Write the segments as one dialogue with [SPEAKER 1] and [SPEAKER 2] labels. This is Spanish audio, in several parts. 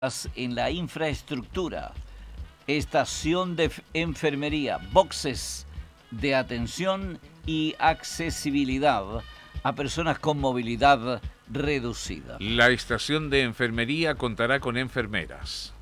[SPEAKER 1] en la infraestructura, estación de enfermería, boxes de atención y accesibilidad a personas con movilidad reducida.
[SPEAKER 2] La estación de enfermería contará con enfermeras.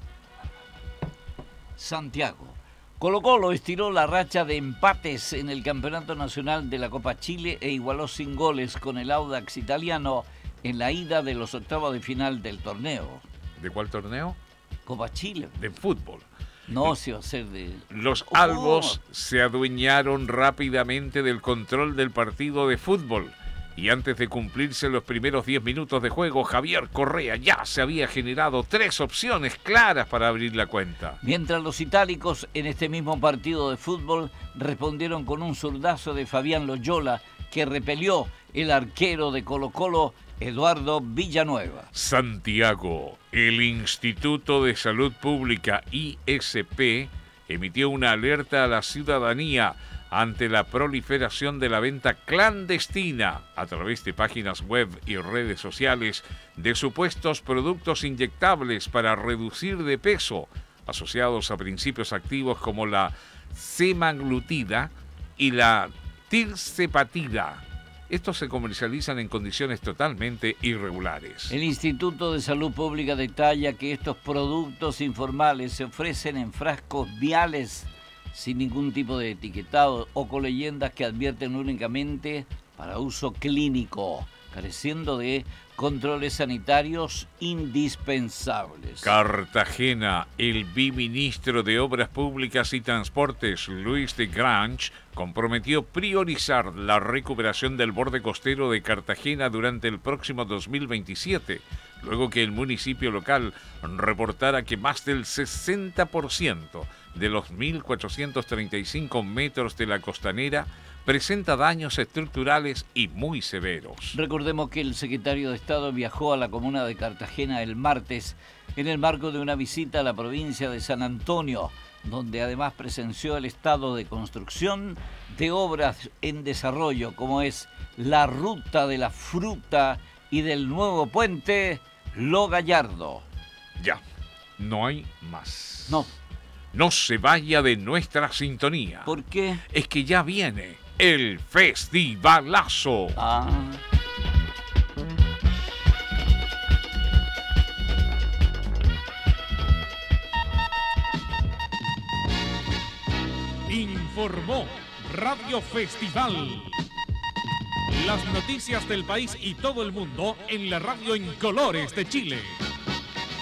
[SPEAKER 1] Santiago. Colo-Colo estiró la racha de empates en el Campeonato Nacional de la Copa Chile e igualó sin goles con el Audax italiano en la ida de los octavos de final del torneo.
[SPEAKER 2] ¿De cuál torneo?
[SPEAKER 1] Copa Chile.
[SPEAKER 2] De fútbol.
[SPEAKER 1] No, se va a ser de...
[SPEAKER 2] Los albos se adueñaron rápidamente del control del partido de fútbol. Y antes de cumplirse los primeros 10 minutos de juego, Javier Correa ya se había generado 3 opciones claras para abrir la cuenta.
[SPEAKER 1] Mientras los itálicos en este mismo partido de fútbol respondieron con un zurdazo de Fabián Loyola que repelió el arquero de Colo-Colo, Eduardo Villanueva.
[SPEAKER 2] Santiago, el Instituto de Salud Pública ISP emitió una alerta a la ciudadanía ante la proliferación de la venta clandestina a través de páginas web y redes sociales de supuestos productos inyectables para reducir de peso, asociados a principios activos como la semaglutida y la tirzepatida. Estos se comercializan en condiciones totalmente irregulares.
[SPEAKER 1] El Instituto de Salud Pública detalla que estos productos informales se ofrecen en frascos viales sin ningún tipo de etiquetado o con leyendas que advierten únicamente para uso clínico, careciendo de controles sanitarios indispensables.
[SPEAKER 2] Cartagena, el biministro de Obras Públicas y Transportes, Luis de Grange, comprometió priorizar la recuperación del borde costero de Cartagena durante el próximo 2027, luego que el municipio local reportara que más del 60% de los 1.435 metros de la costanera presenta daños estructurales y muy severos.
[SPEAKER 1] Recordemos que el secretario de Estado viajó a la comuna de Cartagena el martes en el marco de una visita a la provincia de San Antonio, donde además presenció el estado de construcción de obras en desarrollo, como es la ruta de la fruta y del nuevo puente Lo Gallardo.
[SPEAKER 2] Ya, no hay más.
[SPEAKER 1] No
[SPEAKER 2] se vaya de nuestra sintonía.
[SPEAKER 1] ¿Por qué?
[SPEAKER 2] Es que ya viene el festivalazo.
[SPEAKER 3] Informó Radio Festival. Las noticias del país y todo el mundo en la radio en colores de Chile.